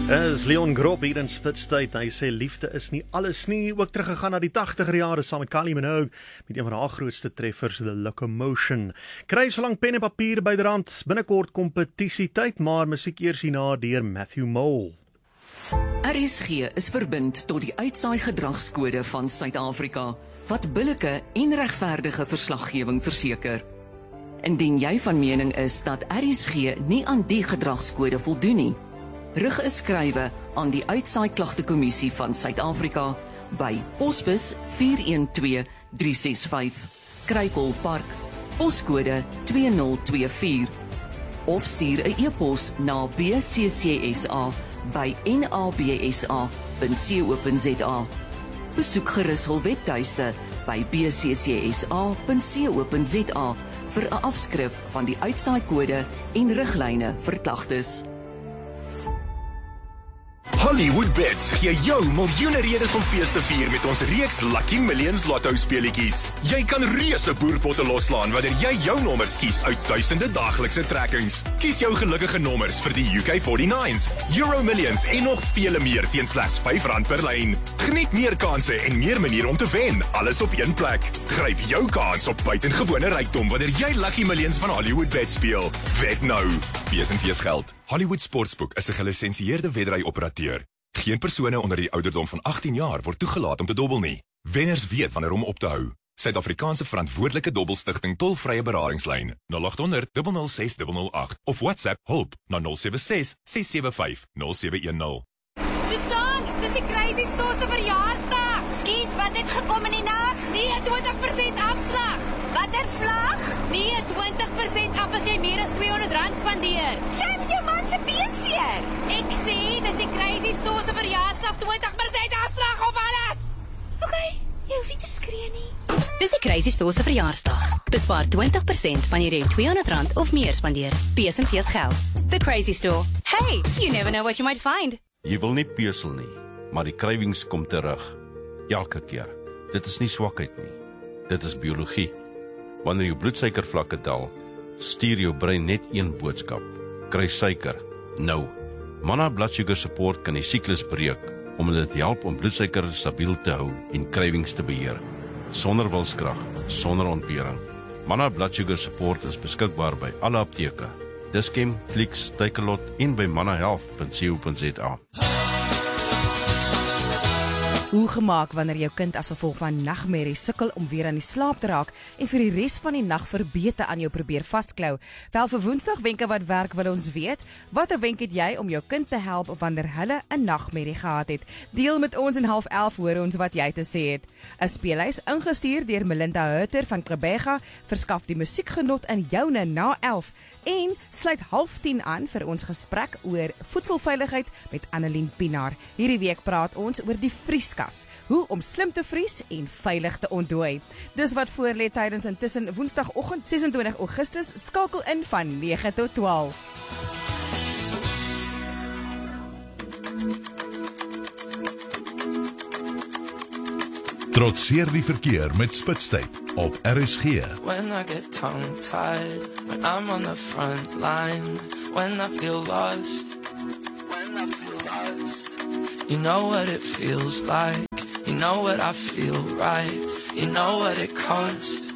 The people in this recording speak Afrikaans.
Is Leon Grob hier in Spitstyd. Hy sê liefde is nie alles nie. Ook teruggegaan na die 80er jare saam met Kylie Minogue met een van haar grootste treffers, The Locomotion. Kry so lank pen en papier byderhand. Binnekort kompetisietyd, maar musiek eers hierna deur Matthew Mole. RSG is verbind tot die uitsaai gedragskode van Suid-Afrika, wat billike en regverdige verslaggewing verseker. Indien jy van mening is dat RSG nie aan die gedragskode voldoen nie, rig 'n skrywe aan die Uitsaai Klagtekommissie van Suid-Afrika by Posbus 412365, Kruikol Park, poskode 2024, of stuur 'n e-pos na bccsa@nabsa.co.za. Besoek gerus hul webtuiste by bccsa.co.za vir 'n afskrif van die uitsaai-kode en riglyne vir klagtes. Hollywood Bets gee jou miljoene redes om fees te vier met ons reeks Lucky Millions Lotto speletjies. Jy kan reuse boerpotte loslaan wanneer jy jou nommers kies uit duisende daaglikse trekkings. Kies jou gelukkige nommers vir die UK49s, Euro Millions en nog vele meer teen slegs R5 per lyn. Geniet meer kansse en meer maniere om te wen, alles op een plek. Gryp jou kans op buitengewone rykdom wanneer jy Lucky Millions van Hollywood Bets speel. Wed nou. Wees en wees geld. Hollywood Sportsbook is 'n gelisensieerde wedry-operateur. Geen persone onder die ouderdom van 18 jaar word toegelaat om te dobbel nie. Wenners weet wanneer om op te hou. Suid-Afrikaanse verantwoordelike dobbelstigting tolvrye beradingslyn 0800 006 008 of WhatsApp hulp na 076 675 0710. Susan, dis die Crazy Store se verjaarsdag. Skus, wat het gekom in die nag? Nee, 20% afslag. Watter vlag? Nee, 20% af as jy meer as R200 spandeer. Chance jou man se been seer. Ek sê, dis die Crazy Store se verjaarsdag, 20% afslag op alles. Okay, jy hoef nie te skree nie. Dis die Crazy Store se verjaarsdag. Bespaar 20% wanneer jy R200 of meer spandeer. Pees en fees geld. The Crazy Store. Hey, you never know what you might find. Jy wil nie pesel nie, maar die krywings kom terug. Elke keer. Dit is nie swakheid nie. Dit is biologie. Wanneer jou bloedsuikervlakke daal, stuur jou brein net een boodskap. Kry suiker. Nou. Manna Blood Sugar Support kan die siklus breek, omdat dit help om bloedsuiker stabiel te hou en krywings te beheer. Sonder wilskrag, sonder ontbering. Manna Blood Sugar Support is beskikbaar by alle apteke. Dischem, Clicks, Takealot en by mannahealth.co.za. Hoe gemaak wanneer jou kind as gevolg van nagmerrie sukkel om weer aan die slaap te raak en vir die res van die nag verbete aan jou probeer vasklou? Wel, vir Woensdag wenke wat werk wil ons weet. Wat 'n wenk het jy om jou kind te help wanneer hulle 'n nagmerrie gehad het? Deel met ons en 10:30 hoor ons wat jy te sê het. 'n Speellys ingestuur deur Melinda Hutter van Krebega verskaf die musiekgenot in joune na 11 en sluit 9:30 aan vir ons gesprek oor voedselveiligheid met Annelien Pinaar. Hierdie week praat ons oor die vrieskas, hoe om slim te vries en veilig te ontdooi. Dis wat voorlê tydens intussen Woensdagoggend 26 Augustus, skakel in van 9 tot 12. Trotseer die verkeer met Spitstyd op RSG. When I get tongue-tied, when I'm on the front line, when I feel lost, you know what it feels like, you know what I feel right, you know what it cost.